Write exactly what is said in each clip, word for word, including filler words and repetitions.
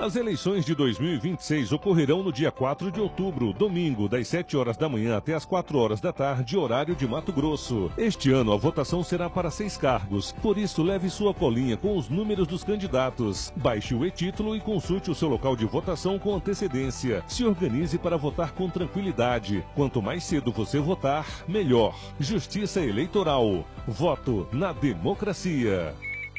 As eleições de dois mil e vinte e seis ocorrerão no dia quatro de outubro, domingo, das sete horas da manhã até as quatro horas da tarde, horário de Mato Grosso. Este ano a votação será para seis cargos, por isso leve sua colinha com os números dos candidatos. Baixe o e-título e consulte o seu local de votação com antecedência. Se organize para votar com tranquilidade. Quanto mais cedo você votar, melhor. Justiça Eleitoral. Voto na democracia.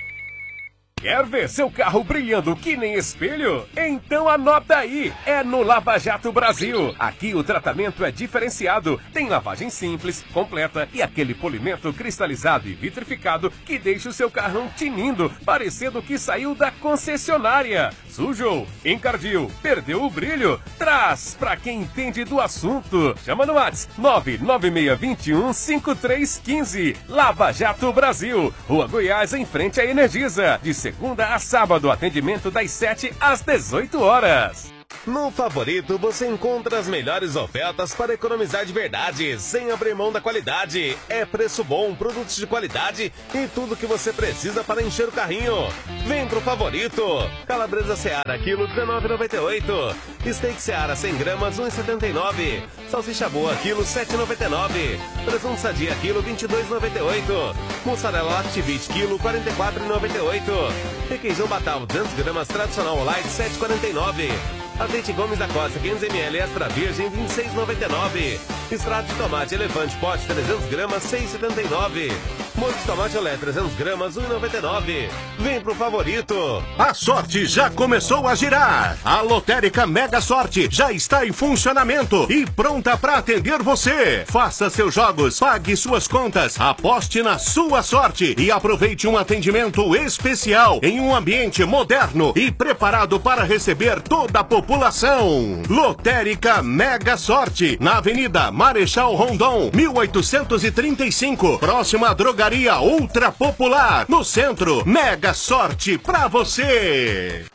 Quer ver seu carro brilhando que nem espelho? Então anota aí, é no Lava Jato Brasil. Aqui o tratamento é diferenciado, tem lavagem simples, completa e aquele polimento cristalizado e vitrificado que deixa o seu carrão tinindo, parecendo que saiu da concessionária. Sujou, encardiu, perdeu o brilho? Traz pra quem entende do assunto. Chama no WhatsApp nove nove seis dois um cinco três um cinco. Lava Jato Brasil, Rua Goiás, em frente à Energisa. De segunda a sábado, atendimento das sete às dezoito horas. No Favorito você encontra as melhores ofertas para economizar de verdade, sem abrir mão da qualidade. É preço bom, produtos de qualidade e tudo que você precisa para encher o carrinho. Vem pro Favorito. Calabresa Seara, quilo dezenove reais e noventa e oito centavos. Steak Seara cem gramas, um real e setenta e nove centavos. Salsicha Boa, quilo sete reais e noventa e nove centavos. Presunto Sadia, quilo vinte e dois reais e noventa e oito centavos. Mussarela Lactivite, quilo quarenta e quatro reais e noventa e oito centavos. Requeijão Batal, duzentas gramas, tradicional light, sete reais e quarenta e nove centavos. Azeite Gomes da Costa, quinhentos mililitros, extra virgem, vinte e seis reais e noventa e nove centavos. Extrato de tomate Elefante Pote, trezentas gramas, seis reais e setenta e nove centavos. Molho de tomate olé, trezentas gramas, um real e noventa e nove centavos. Vem pro Favorito. A sorte já começou a girar. A Lotérica Mega Sorte já está em funcionamento e pronta para atender você. Faça seus jogos, pague suas contas, aposte na sua sorte e aproveite um atendimento especial em um ambiente moderno e preparado para receber toda a população. Lotérica Mega Sorte, na Avenida Marechal Rondon, mil oitocentos e trinta e cinco, próxima à Drogaria Ultra Popular, no centro. Mega Sorte pra você.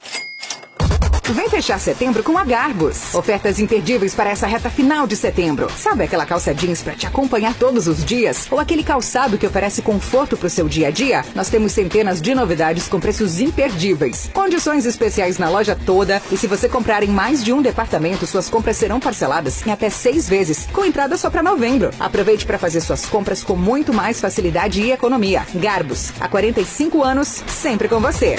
Vem fechar setembro com a Garbos. Ofertas imperdíveis para essa reta final de setembro. Sabe aquela calça jeans para te acompanhar todos os dias? Ou aquele calçado que oferece conforto para o seu dia a dia? Nós temos centenas de novidades com preços imperdíveis. Condições especiais na loja toda. E se você comprar em mais de um departamento, suas compras serão parceladas em até seis vezes, com entrada só para novembro. Aproveite para fazer suas compras com muito mais facilidade e economia. Garbos, há quarenta e cinco anos, sempre com você.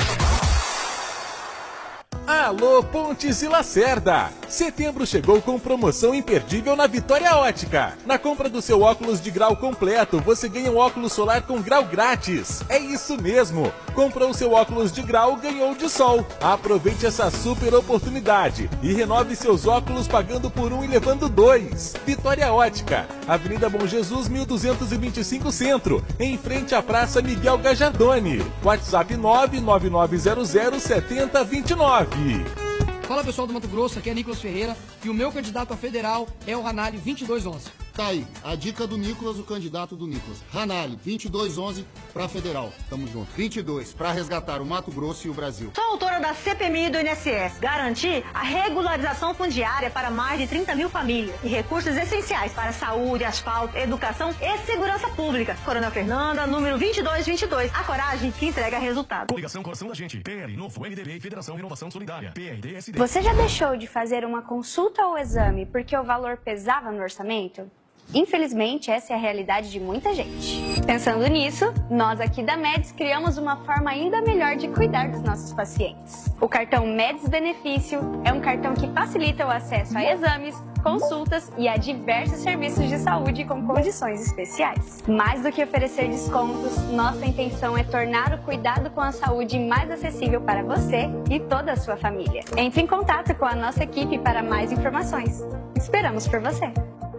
Alô, Pontes e Lacerda! Setembro chegou com promoção imperdível na Vitória Ótica. Na compra do seu óculos de grau completo, você ganha um óculos solar com grau grátis. É isso mesmo! Comprou o seu óculos de grau, ganhou de sol. Aproveite essa super oportunidade e renove seus óculos pagando por um e levando dois. Vitória Ótica, Avenida Bom Jesus, mil duzentos e vinte e cinco Centro, em frente à Praça Miguel Gajardoni. WhatsApp nove nove nove zero zero sete zero dois nove. Fala pessoal do Mato Grosso, aqui é Nicolas Ferreira e o meu candidato a federal é o Ranalli vinte e dois onze. Tá aí, a dica do Nicolas, o candidato do Nicolas. Ranalli, vinte e dois onze para federal. Tamo junto. vinte e dois para resgatar o Mato Grosso e o Brasil. Sou autora da C P M I do I N S S. Garantir a regularização fundiária para mais de trinta mil famílias e recursos essenciais para saúde, asfalto, educação e segurança pública. Coronel Fernanda, número vinte e dois vinte e dois. A coragem que entrega resultado. Coligação Coração da Gente. P L, Novo, M D B e Federação Renovação Solidária. P R D S D. Você já deixou de fazer uma consulta ou exame porque o valor pesava no orçamento? Infelizmente, essa é a realidade de muita gente. Pensando nisso, nós aqui da Médis criamos uma forma ainda melhor de cuidar dos nossos pacientes. O cartão Médis Benefício é um cartão que facilita o acesso a exames, consultas e a diversos serviços de saúde com condições especiais. Mais do que oferecer descontos, nossa intenção é tornar o cuidado com a saúde mais acessível para você e toda a sua família. Entre em contato com a nossa equipe para mais informações. Esperamos por você!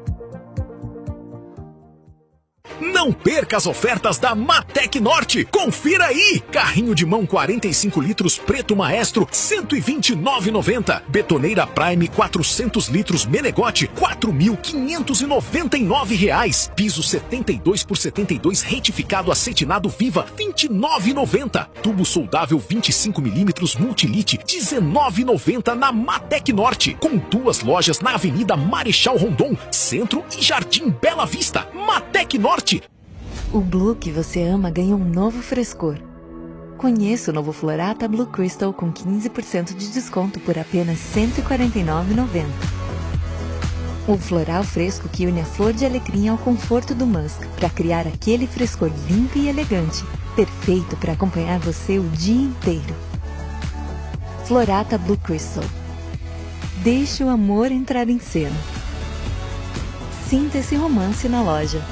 Não perca as ofertas da Matec Norte. Confira aí. Carrinho de mão quarenta e cinco litros preto maestro, cento e vinte e nove reais e noventa centavos. Betoneira Prime quatrocentos litros Menegote, quatro mil quinhentos e noventa e nove reais. Piso setenta e dois por setenta e dois retificado acetinado Viva, vinte e nove reais e noventa centavos. Tubo soldável vinte e cinco milímetros Multilite, dezenove reais e noventa centavos na Matec Norte. Com duas lojas na Avenida Marechal Rondon, Centro e Jardim Bela Vista. Matec Norte. O Blue que você ama ganha um novo frescor. Conheça o novo Florata Blue Crystal com quinze por cento de desconto por apenas cento e quarenta e nove reais e noventa centavos. O floral fresco que une a flor de alecrim ao conforto do musk para criar aquele frescor limpo e elegante, perfeito para acompanhar você o dia inteiro. Florata Blue Crystal. Deixe o amor entrar em cena. Sinta esse romance na loja.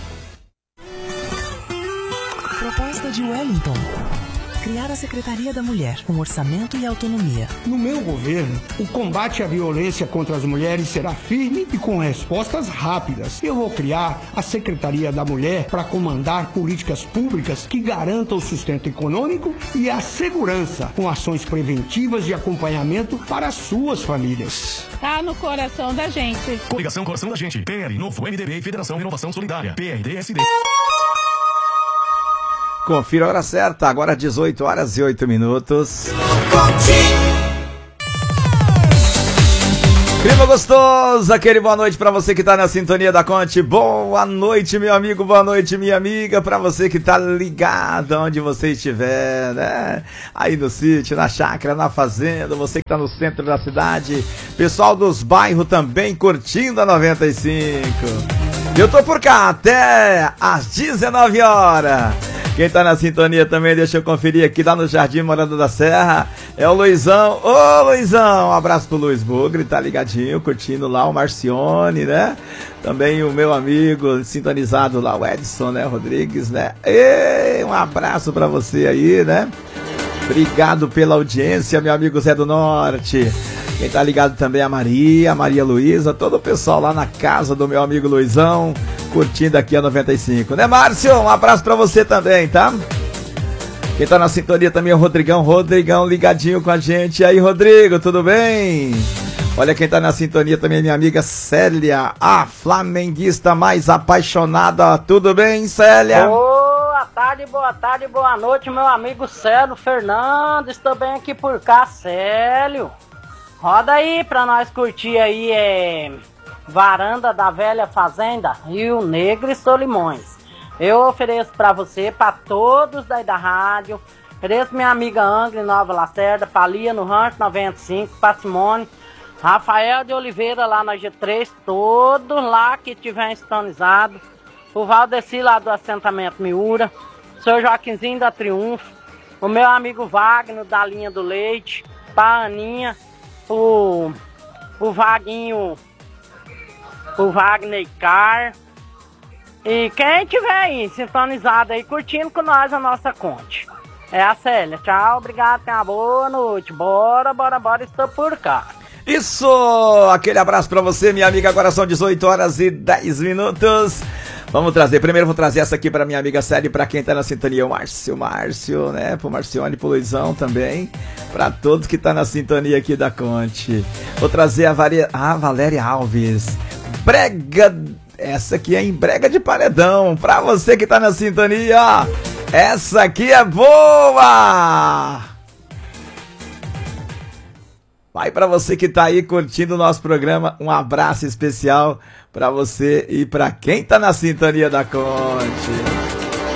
Proposta de Wellington. Criar a Secretaria da Mulher com orçamento e autonomia. No meu governo, o combate à violência contra as mulheres será firme e com respostas rápidas. Eu vou criar a Secretaria da Mulher para comandar políticas públicas que garantam o sustento econômico e a segurança, com ações preventivas de acompanhamento para as suas famílias. Tá no coração da gente. Coligação Coração da Gente. P L, Novo M D B e Federação Renovação Solidária. P R D S D. Confira a hora certa, agora dezoito horas e oito minutos. Clima gostoso, aquele boa noite pra você que tá na sintonia da Conte. Boa noite, meu amigo, boa noite, minha amiga, pra você que tá ligado onde você estiver, né? Aí no sítio, na chácara, na fazenda, você que tá no centro da cidade, pessoal dos bairros também curtindo a noventa e cinco. Eu tô por cá até às dezenove horas. Quem tá na sintonia também, deixa eu conferir aqui lá no Jardim Morada da Serra, é o Luizão. Ô Luizão, um abraço pro Luiz Bugre, tá ligadinho, curtindo lá o Marcione, né? Também o meu amigo sintonizado lá, o Edson, né, Rodrigues, né? E um abraço pra você aí, né? Obrigado pela audiência, meu amigo Zé do Norte. Quem tá ligado também é a Maria, a Maria Luísa, todo o pessoal lá na casa do meu amigo Luizão, curtindo aqui a noventa e cinco, né, Márcio? Um abraço pra você também, tá? Quem tá na sintonia também é o Rodrigão, Rodrigão ligadinho com a gente. E aí, Rodrigo, tudo bem? Olha quem tá na sintonia também, minha amiga Célia, a flamenguista mais apaixonada. Tudo bem, Célia? Boa tarde, boa tarde, boa noite, meu amigo Célio Fernandes, também aqui por cá, Célio. Roda aí pra nós curtir aí, é... Varanda da Velha Fazenda, Rio Negro e Solimões. Eu ofereço pra você, pra todos daí da rádio. Ofereço minha amiga Angli Nova Lacerda, Palia no Rancho noventa e cinco, pra Simone, Rafael de Oliveira lá na G três, todos lá que tiver sintonizado. O Valdeci lá do assentamento Miura, o seu Joaquinzinho da Triunfo, o meu amigo Wagner da linha do Leite, pra Aninha, o, o Vaguinho, o Wagner Car. E quem tiver aí sintonizado aí, curtindo com nós a nossa Conte. É a Célia. Tchau, obrigado, tenha uma boa noite. Bora, bora, bora, estou por cá. Isso! Aquele abraço pra você, minha amiga. Agora são dezoito horas e dez minutos. Vamos trazer, primeiro vou trazer essa aqui pra minha amiga Célia e pra quem tá na sintonia, o Márcio, Márcio, né? Pro Marcione, pro Luizão também. Pra todos que tá na sintonia aqui da Conte. Vou trazer a, varia... a Valéria Alves. Brega, essa aqui é em Brega de Paredão, pra você que tá na sintonia, ó, essa aqui é boa! Vai pra você que tá aí curtindo o nosso programa, um abraço especial pra você e pra quem tá na sintonia da Conte.